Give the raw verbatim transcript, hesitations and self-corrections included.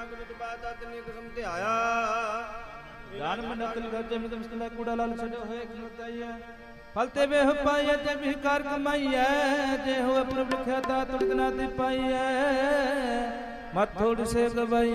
ਗੁਰਤ ਬਾਦਾ ਤਨੀ ਕਸਮ ਤੇ ਆਇਆ ਜਨਮ ਨਕਲ ਗਜੇ ਮਿਤ ਮਸਲਾ ਕੂੜਾ ਲਾਲ ਛੱਡੋ ਹੋਏ ਖਲੋਤਾਈਐ ਫਲ ਤੇ ਵੇਹ ਪਾਈਐ ਤੇ ਵੀ ਕਰ ਕਮਾਈਐ ਜੇ ਹੋਏ ਪ੍ਰਭ ਲਿਖਿਆ ਤਾ ਤੁੜਕ ਨਾ ਤੇ ਪਾਈਐ ਮਤ ਥੋੜ ਸੇ ਗਵਾਈ